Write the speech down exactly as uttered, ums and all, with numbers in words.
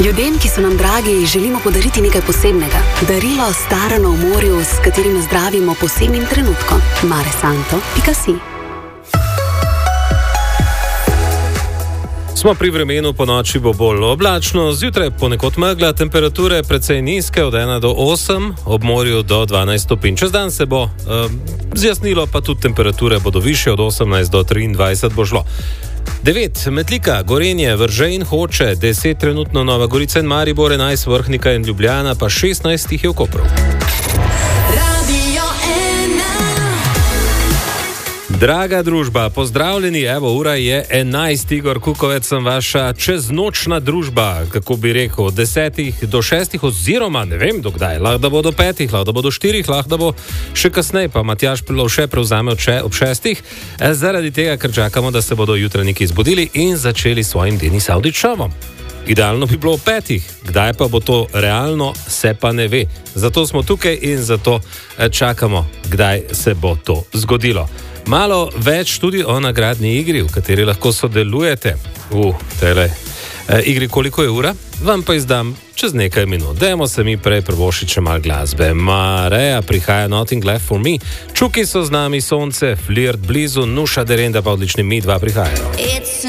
Ljudem, ki so nam dragi, želimo podariti nekaj posebnega. Darilo starano v morju, s katerim zdravimo posebnim trenutkom. maresanto pika si. Smo pri vremenu, po noči bo bolj oblačno, zjutraj ponekod megla, temperature precej nizke, od ena do osem, ob morju do dvanajst stopinj. Čez dan se bo uh, zjasnilo, pa tudi temperature bodo više, od osemnajst do triindvajset bo šlo. devet Metlika, Gorenje, Veržej in Hoče, deset trenutno Nova Gorica in Maribor, enajst Vrhnika in Ljubljana, pa šestnajst jih je v Kopru. Draga družba, pozdravljeni, evo, ura je enajst, Igor Kukovec sem vaša čeznočna družba, kako bi rekel, od desetih do šestih oziroma ne vem dokdaj, lahko da bo do petih, lahko da bo do štirih, lahko da bo še kasneje, pa Matjaž Lovše prevzame ob šestih, zaradi tega, ker čakamo, da se bodo jutranjiki zbudili in začeli s svojim Denis Avdić šovom. Idealno bi bilo v petih, kdaj pa bo to realno, se pa ne ve. Zato smo tukaj in zato čakamo, kdaj se bo to zgodilo. Malo več tudi o nagradni igri, v kateri lahko sodelujete. V tele e, igri Koliko je ura? Vam pa izdam čez nekaj minut. Dajmo se mi prej prvošiti še malo glasbe. Mareja prihaja Nothing Left for Me, Čuki so z nami, Sonce, Flirt blizu, Nuša Derenda pa odlični Mi dva prihajajo.